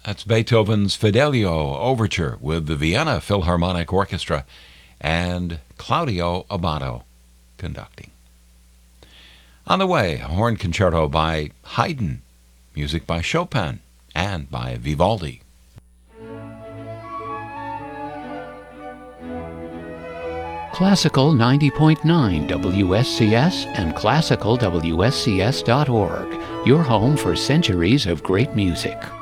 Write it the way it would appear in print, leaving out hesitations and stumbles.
That's Beethoven's Fidelio Overture with the Vienna Philharmonic Orchestra and Claudio Abbado conducting. On the way, a horn concerto by Haydn, music by Chopin and by Vivaldi. Classical 90.9 WSCS and classicalwscs.org, your home for centuries of great music.